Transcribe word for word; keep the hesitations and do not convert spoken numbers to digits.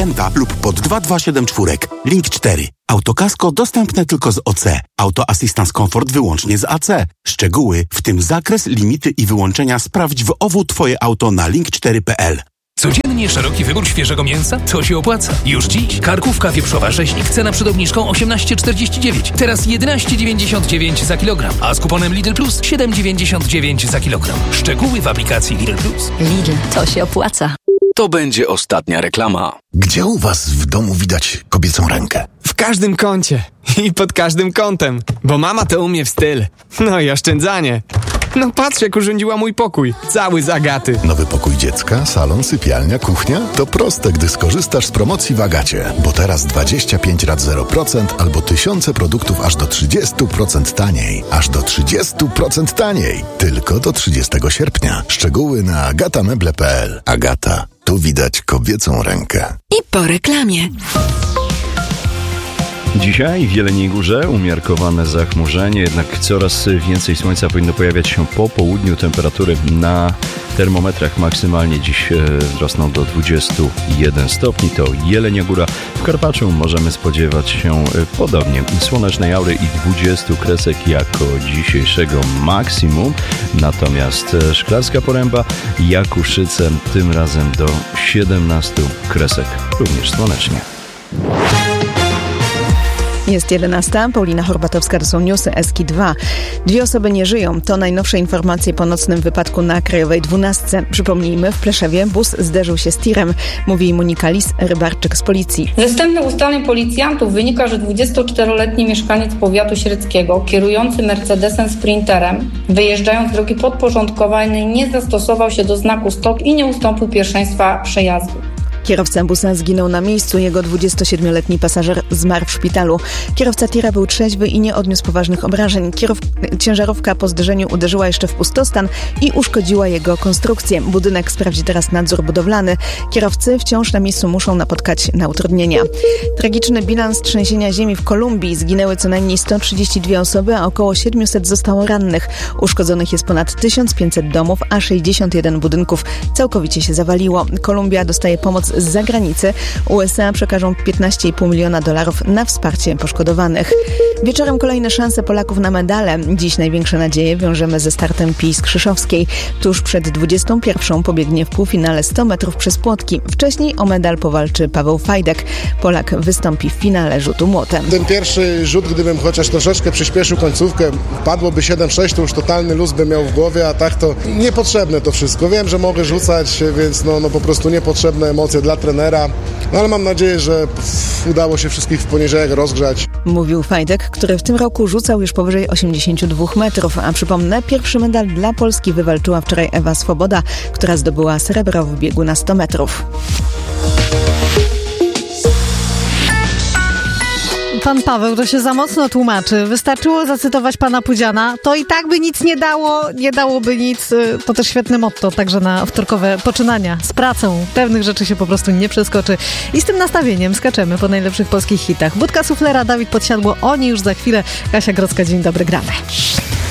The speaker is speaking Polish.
Magenta lub pod dwa dwa siedem cztery. Link cztery. Autokasko dostępne tylko z O C. Auto Assistance Comfort wyłącznie z A C. Szczegóły, w tym zakres, limity i wyłączenia sprawdź w O W Twoje auto na link cztery kropka p l. Codziennie szeroki wybór świeżego mięsa? To się opłaca. Już dziś karkówka wieprzowa rzeźnik, cena przed obniżką osiemnaście czterdzieści dziewięć, teraz jedenaście dziewięćdziesiąt dziewięć za kilogram, a z kuponem Lidl Plus siedem dziewięćdziesiąt dziewięć za kilogram. Szczegóły w aplikacji Lidl Plus. Lidl, to się opłaca. To będzie ostatnia reklama. Gdzie u was w domu widać kobiecą rękę? W każdym kącie i pod każdym kątem, bo mama to umie w styl. No i oszczędzanie. No patrz, jak urządziła mój pokój. Cały z Agaty. Nowy pokój dziecka, salon, sypialnia, kuchnia? To proste, gdy skorzystasz z promocji w Agacie. Bo teraz dwadzieścia pięć rat zero procent albo tysiące produktów aż do trzydzieści procent taniej. Aż do trzydzieści procent taniej. Tylko do trzydziestego sierpnia. Szczegóły na agatameble kropka p l. Agata. Tu widać kobiecą rękę. I po reklamie. Dzisiaj w Jeleniej Górze umiarkowane zachmurzenie, jednak coraz więcej słońca powinno pojawiać się po południu. Temperatury na termometrach maksymalnie dziś wzrosną do dwudziestu jeden stopni. To Jelenia Góra. W Karpaczu możemy spodziewać się podobnie słonecznej aury i dwudziestu kresek jako dzisiejszego maksimum. Natomiast Szklarska Poręba, Jakuszyce tym razem do siedemnastu kresek, również słonecznie. Jest jedenasta. Paulina Horbatowska, to są newsy Eski dwa. Dwie osoby nie żyją. To najnowsze informacje po nocnym wypadku na Krajowej dwunastce. Przypomnijmy, w Pleszewie bus zderzył się z tirem. Mówi Monika Lis, rybarczyk z policji. Ze wstępnych ustaleń policjantów wynika, że dwudziestoczteroletni mieszkaniec powiatu średzkiego, kierujący Mercedesem Sprinterem, wyjeżdżając z drogi podporządkowanej, nie zastosował się do znaku stop i nie ustąpił pierwszeństwa przejazdu. Kierowca busa zginął na miejscu, jego dwudziestosiedmioletni pasażer zmarł w szpitalu. Kierowca tira był trzeźwy i nie odniósł poważnych obrażeń. Kierow... Ciężarówka po zderzeniu uderzyła jeszcze w pustostan i uszkodziła jego konstrukcję. Budynek sprawdzi teraz nadzór budowlany. Kierowcy wciąż na miejscu muszą napotkać na utrudnienia. Tragiczny bilans trzęsienia ziemi w Kolumbii. Zginęły co najmniej sto trzydzieści dwie osoby, a około siedemset zostało rannych. Uszkodzonych jest ponad tysiąc pięćset domów, a sześćdziesiąt jeden budynków całkowicie się zawaliło. Kolumbia dostaje pomoc z zagranicy. U S A przekażą piętnaście i pół miliona dolarów na wsparcie poszkodowanych. Wieczorem kolejne szanse Polaków na medale. Dziś największe nadzieje wiążemy ze startem Pii Skrzyszowskiej. Tuż przed dwudziestą pierwszą pobiegnie w półfinale sto metrów przez płotki. Wcześniej o medal powalczy Paweł Fajdek. Polak wystąpi w finale rzutu młotem. Ten pierwszy rzut, gdybym chociaż troszeczkę przyspieszył końcówkę, padłoby siedem sześć, to już totalny luz bym miał w głowie, a tak to niepotrzebne to wszystko. Wiem, że mogę rzucać, więc no, no po prostu niepotrzebne emocje dla trenera, no ale mam nadzieję, że udało się wszystkich w poniedziałek rozgrzać. Mówił Fajdek, który w tym roku rzucał już powyżej osiemdziesiąt dwa metrów, a przypomnę, pierwszy medal dla Polski wywalczyła wczoraj Ewa Swoboda, która zdobyła srebro w biegu na sto metrów. Pan Paweł to się za mocno tłumaczy. Wystarczyło zacytować pana Pudziana. To i tak by nic nie dało, nie dałoby nic. To też świetne motto, także na wtorkowe poczynania z pracą. Pewnych rzeczy się po prostu nie przeskoczy. I z tym nastawieniem skaczemy po najlepszych polskich hitach. Budka Suflera, Dawid Podsiadło, oni już za chwilę. Kasia Grodzka, dzień dobry, gramy.